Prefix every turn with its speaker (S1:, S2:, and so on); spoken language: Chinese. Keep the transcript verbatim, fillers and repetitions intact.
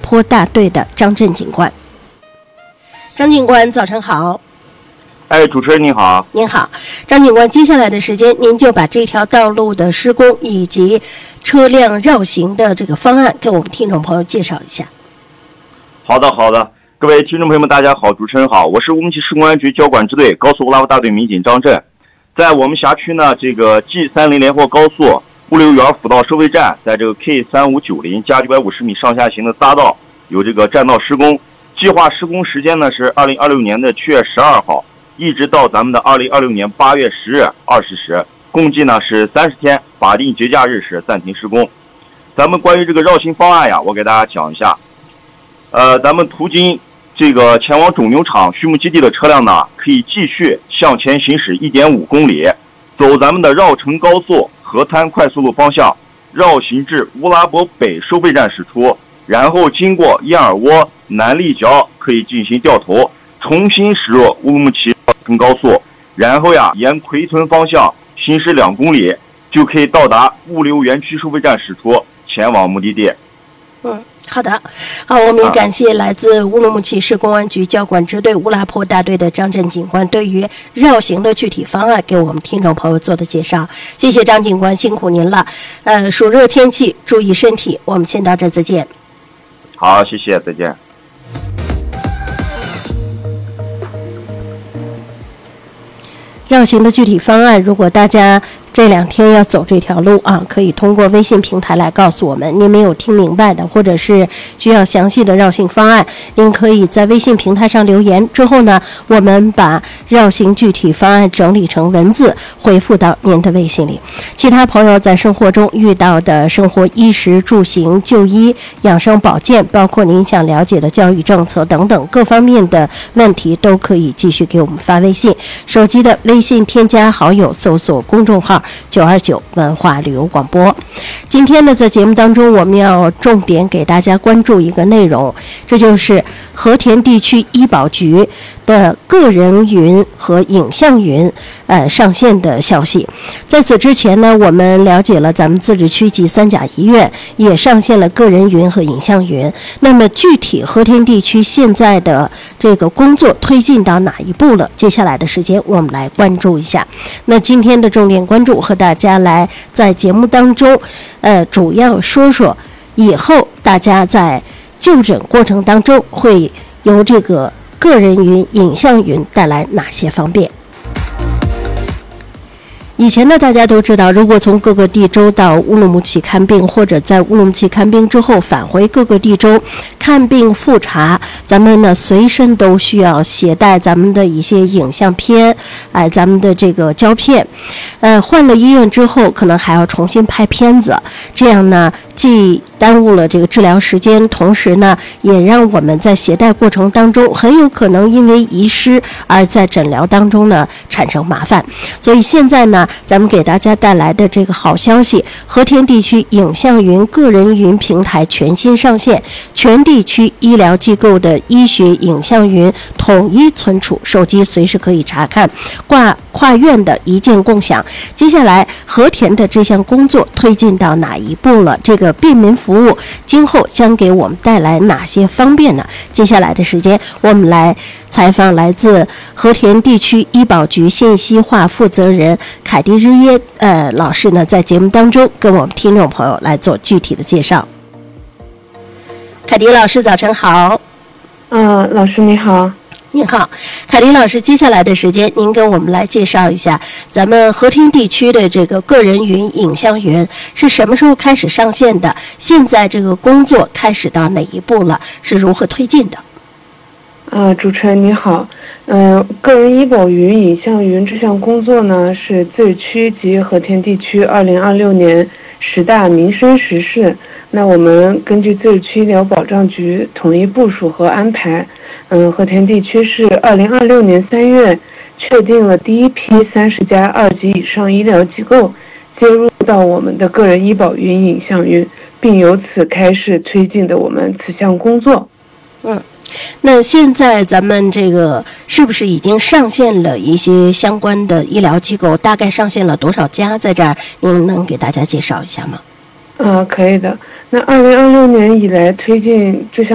S1: 坡大队的张震警官。张警官，早晨好。
S2: 哎，主持人您好。
S1: 您好，张警官，接下来的时间您就把这条道路的施工以及车辆绕行的这个方案给我们听众朋友介绍一下。
S2: 好的，好的，各位听众朋友们，大家好，主持人好，我是乌鲁木齐市公安局交管支队高速乌拉坡大队民警张震。在我们辖区呢，这个 G 三十 连霍高速物流园辅道收费站，在这个 K 三五九零加九百五十米上下行的匝道有这个占道施工，计划施工时间呢是二零二六年的七月十二号。一直到咱们的二零二六年八月十日二十时，共计呢是三十天，法定节假日是暂停施工。咱们关于这个绕行方案呀，我给大家讲一下。呃，咱们途经这个前往种牛场畜牧基地的车辆呢，可以继续向前行驶 一点五公里，走咱们的绕城高速河滩快速路方向，绕行至乌拉坡北收费站驶出，然后经过燕尔窝、南立交，可以进行掉头，重新驶入乌鲁木齐绕城高速，然后呀沿奎屯方向行驶两公里，就可以到达物流园区收费站驶出，前往目的地。
S1: 嗯，好的，好，我们也感谢来自乌鲁木齐市公安局交管支队乌拉坡大队的张震警官对于绕行的具体方案给我们听众朋友做的介绍。谢谢张警官，辛苦您了。呃，暑热天气，注意身体。我们先到这，再见。
S2: 好，谢谢，再见。
S1: 绕行的具体方案，如果大家这两天要走这条路啊，可以通过微信平台来告诉我们您没有听明白的，或者是需要详细的绕行方案，您可以在微信平台上留言，之后呢我们把绕行具体方案整理成文字回复到您的微信里。其他朋友在生活中遇到的生活衣食住行、就医、养生保健，包括您想了解的教育政策等等各方面的问题，都可以继续给我们发微信。手机的微信添加好友，搜索公众号九二九文化旅游广播。今天呢，在节目当中，我们要重点给大家关注一个内容，这就是和田地区医保局的个人云和影像云呃上线的消息。在此之前呢，我们了解了咱们自治区及三甲医院也上线了个人云和影像云。那么具体和田地区现在的这个工作推进到哪一步了？接下来的时间我们来关注一下。那今天的重点关注和大家来在节目当中呃主要说说以后大家在就诊过程当中会由这个个人云、影像云带来哪些方便。以前呢，大家都知道，如果从各个地州到乌鲁木齐看病，或者在乌鲁木齐看病之后返回各个地州看病复查，咱们呢随身都需要携带咱们的一些影像片，哎，咱们的这个胶片。呃，换了医院之后，可能还要重新拍片子，这样呢既耽误了这个治疗时间，同时呢也让我们在携带过程当中很有可能因为遗失而在诊疗当中呢产生麻烦。所以现在呢，咱们给大家带来的这个好消息，和田地区影像云、个人云平台全新上线，全地区医疗机构的医学影像云统一存储，手机随时可以查看，挂跨院的一键共享。接下来和田的这项工作推进到哪一步了？这个便民服务今后将给我们带来哪些方便呢？接下来的时间我们来采访来自和田地区医保局信息化负责人凯迪日耶呃老师呢，在节目当中跟我们听众朋友来做具体的介绍。凯迪老师，早晨好。
S3: 嗯、呃，老师你好。
S1: 你好，凯迪老师，接下来的时间您跟我们来介绍一下咱们和田地区的这个个人云、影像云是什么时候开始上线的？现在这个工作开始到哪一步了？是如何推进的？
S3: 呃，主持人你好。嗯、呃，个人医保云、影像云这项工作呢，是自治区及和田地区二零二六年十大民生实事。那我们根据自治区医疗保障局统一部署和安排，嗯，和田地区是二零二六年三月确定了第一批三十家二级以上医疗机构接入到我们的个人医保云、影像云，并由此开始推进的我们此项工作。
S1: 嗯。那现在咱们这个是不是已经上线了一些相关的医疗机构？大概上线了多少家？在这儿您能给大家介绍一下吗？
S3: 啊、呃，可以的。那二零二六年以来推进这项